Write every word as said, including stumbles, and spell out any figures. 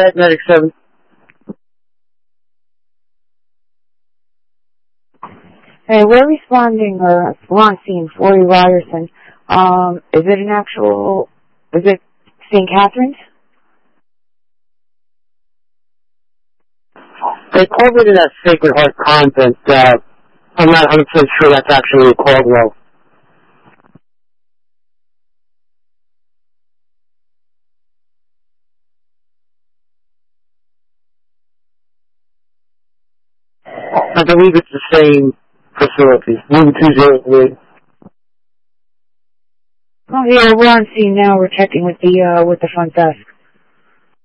ahead, Medic seven. Hey, we're responding, uh, we're on scene, forty Ryerson. Um, is it an actual, is it Saint Catherine's? They called it a Sacred Heart Convent. Uh, I'm not one hundred percent sure that's actually Caldwell. I believe it's the same facility. Room two oh three. Oh yeah, we're on scene now. We're checking with the uh with the front desk.